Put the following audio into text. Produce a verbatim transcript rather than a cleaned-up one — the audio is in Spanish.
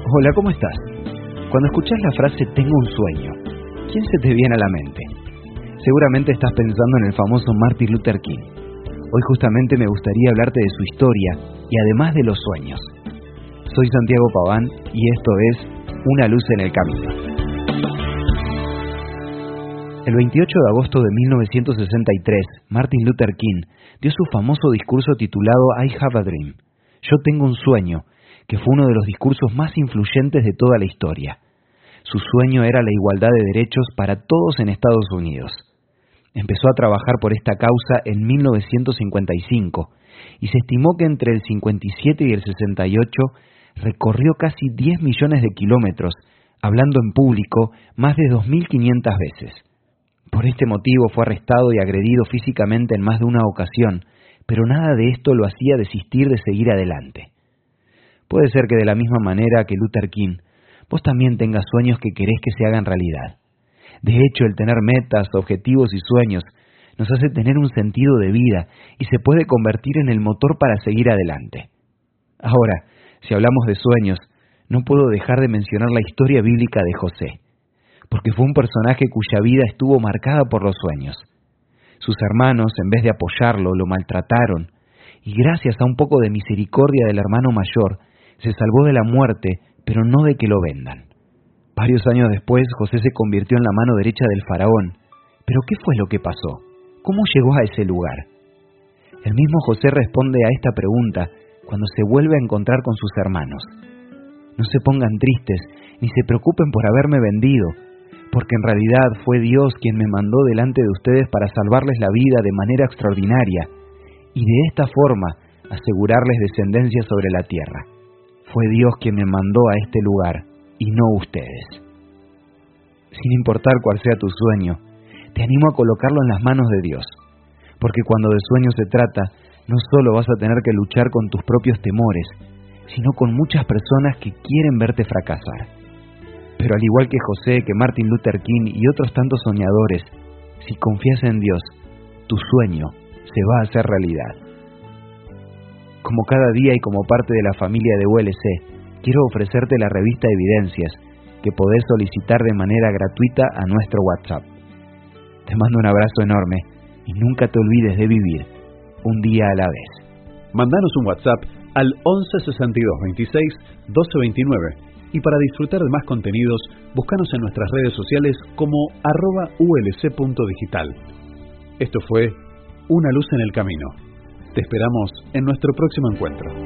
Hola, ¿cómo estás? Cuando escuchás la frase tengo un sueño, ¿quién se te viene a la mente? Seguramente estás pensando en el famoso Martin Luther King. Hoy justamente me gustaría hablarte de su historia y además de los sueños. Soy Santiago Paván y esto es Una luz en el camino. El veintiocho de agosto de mil novecientos sesenta y tres, Martin Luther King dio su famoso discurso titulado I Have a Dream. Yo tengo un sueño, que fue uno de los discursos más influyentes de toda la historia. Su sueño era la igualdad de derechos para todos en Estados Unidos. Empezó a trabajar por esta causa en mil novecientos cincuenta y cinco y se estimó que entre el cincuenta y siete y el sesenta y ocho recorrió casi diez millones de kilómetros, hablando en público más de dos mil quinientas veces. Por este motivo fue arrestado y agredido físicamente en más de una ocasión, pero nada de esto lo hacía desistir de seguir adelante. Puede ser que de la misma manera que Luther King, vos también tengas sueños que querés que se hagan realidad. De hecho, el tener metas, objetivos y sueños nos hace tener un sentido de vida y se puede convertir en el motor para seguir adelante. Ahora, si hablamos de sueños, no puedo dejar de mencionar la historia bíblica de José, porque fue un personaje cuya vida estuvo marcada por los sueños. Sus hermanos, en vez de apoyarlo, lo maltrataron, y gracias a un poco de misericordia del hermano mayor, se salvó de la muerte, pero no de que lo vendan. Varios años después, José se convirtió en la mano derecha del faraón. ¿Pero qué fue lo que pasó? ¿Cómo llegó a ese lugar? El mismo José responde a esta pregunta cuando se vuelve a encontrar con sus hermanos. No se pongan tristes, ni se preocupen por haberme vendido, porque en realidad fue Dios quien me mandó delante de ustedes para salvarles la vida de manera extraordinaria, y de esta forma asegurarles descendencia sobre la tierra. Fue Dios quien me mandó a este lugar, y no ustedes. Sin importar cuál sea tu sueño, te animo a colocarlo en las manos de Dios, porque cuando de sueños se trata, no solo vas a tener que luchar con tus propios temores, sino con muchas personas que quieren verte fracasar. Pero al igual que José, que Martin Luther King y otros tantos soñadores, si confías en Dios, tu sueño se va a hacer realidad. Como cada día y como parte de la familia de U L C, quiero ofrecerte la revista Evidencias, que podés solicitar de manera gratuita a nuestro WhatsApp. Te mando un abrazo enorme y nunca te olvides de vivir un día a la vez. Mandanos un WhatsApp al once sesenta y dos veintiséis doce veintinueve y para disfrutar de más contenidos, búscanos en nuestras redes sociales como arroba ulc.digital. Esto fue Una luz en el camino. Te esperamos en nuestro próximo encuentro.